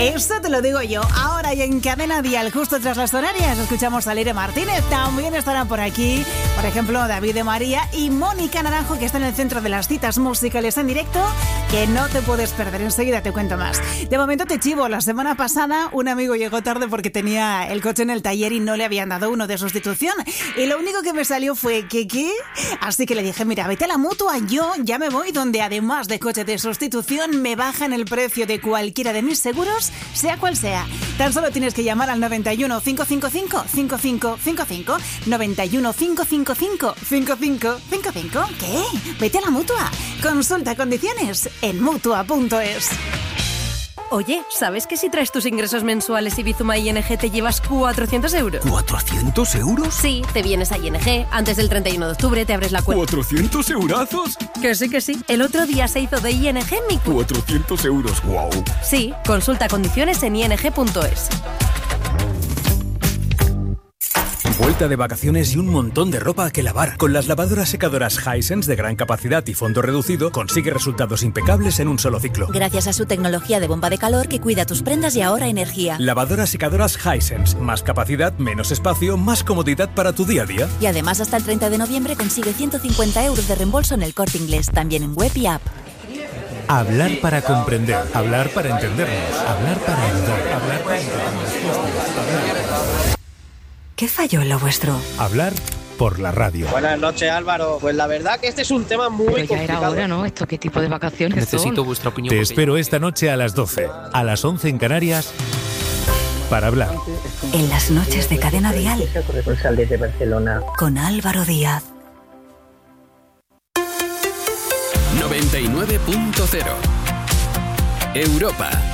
Eso te lo digo yo. Ahora y en Cadena Dial, justo tras las horarias, escuchamos a Leire Martínez. También estarán por aquí, por ejemplo, David de María y Mónica Naranjo, que está en el centro de las citas musicales en directo, que no te puedes perder. Enseguida te cuento más. De momento te chivo. La semana pasada un amigo llegó tarde porque tenía el coche en el taller y no le habían dado uno de sustitución. Y lo único que me salió fue ¿qué? Así que le dije, mira, vete a la Mutua, yo ya me voy, donde además de coche de sustitución me bajan el precio de cualquiera de mis seguros, sea cual sea. Tan solo tienes que llamar al 91 555 5555, 91 555 5555. ¿Qué? Vete a la Mutua. Consulta condiciones en Mutua.es. Oye, ¿sabes que si traes tus ingresos mensuales y Bizuma ING te llevas 400 euros? ¿400 euros? Sí, te vienes a ING, antes del 31 de octubre te abres la cuenta. ¿400 eurazos? Que sí. El otro día se hizo de ING mi cuenta. 400 euros, wow. Sí, consulta condiciones en ing.es. Vuelta de vacaciones y un montón de ropa que lavar. Con las lavadoras secadoras Hisense de gran capacidad y fondo reducido, consigue resultados impecables en un solo ciclo. Gracias a su tecnología de bomba de calor que cuida tus prendas y ahorra energía. Lavadoras secadoras Hisense. Más capacidad, menos espacio, más comodidad para tu día a día. Y además hasta el 30 de noviembre consigue 150 euros de reembolso en el Corte Inglés, también en web y app. Hablar para comprender, hablar para entendernos, hablar para ayudar, hablar para ¿Qué falló en lo vuestro? hablar por la radio. Buenas noches, Álvaro. Pues la verdad que este es un tema muy Pero ya complicado. era hora, ¿no? ¿Esto qué tipo de vacaciones Necesito son? vuestra opinión. Te espero esta noche a las 12, a las 11 en Canarias, para hablar. En las noches de Cadena Dial, Corresponsal desde Barcelona. con Álvaro Díaz. 99.0 Europa.